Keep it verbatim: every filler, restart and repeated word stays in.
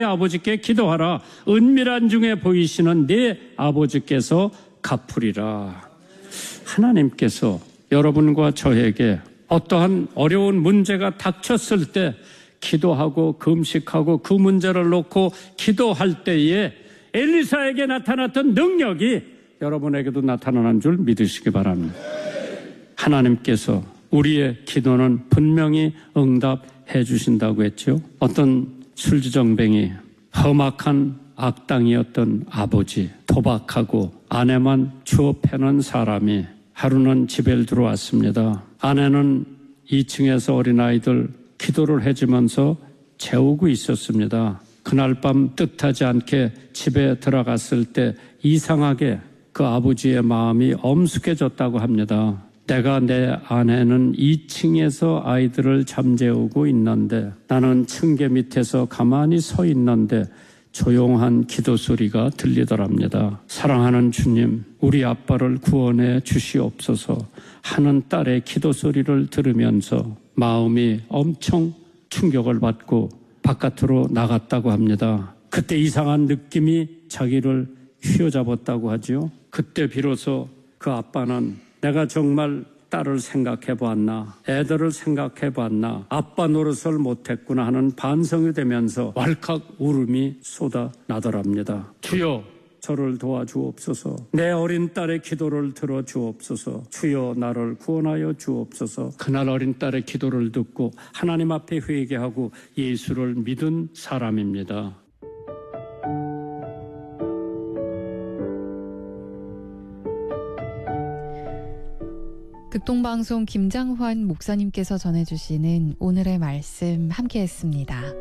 아버지께 기도하라. 은밀한 중에 보이시는 네 아버지께서 갚으리라. 하나님께서 여러분과 저에게 어떠한 어려운 문제가 닥쳤을 때 기도하고 금식하고 그 문제를 놓고 기도할 때에 엘리사에게 나타났던 능력이 여러분에게도 나타나는 줄 믿으시기 바랍니다. 하나님께서 우리의 기도는 분명히 응답해 주신다고 했죠. 어떤 술주정뱅이, 험악한 악당이었던 아버지, 도박하고 아내만 주워 패는 사람이 하루는 집에 들어왔습니다. 아내는 이 층에서 어린아이들 기도를 해주면서 재우고 있었습니다. 그날 밤 뜻하지 않게 집에 들어갔을 때 이상하게 그 아버지의 마음이 엄숙해졌다고 합니다. 내가 내 아내는 이 층에서 아이들을 잠재우고 있는데 나는 층계 밑에서 가만히 서 있는데 조용한 기도 소리가 들리더랍니다. 사랑하는 주님, 우리 아빠를 구원해 주시옵소서 하는 딸의 기도 소리를 들으면서 마음이 엄청 충격을 받고 바깥으로 나갔다고 합니다. 그때 이상한 느낌이 자기를 휘어잡았다고 하죠. 그때 비로소 그 아빠는 내가 정말 딸을 생각해 봤나, 애들을 생각해 봤나, 아빠 노릇을 못했구나 하는 반성이 되면서 왈칵 울음이 쏟아나더랍니다. 주여, 저를 도와주옵소서. 내 어린 딸의 기도를 들어주옵소서. 주여, 나를 구원하여 주옵소서. 그날 어린 딸의 기도를 듣고 하나님 앞에 회개하고 예수를 믿은 사람입니다. 극동방송 김장환 목사님께서 전해주시는 오늘의 말씀 함께했습니다.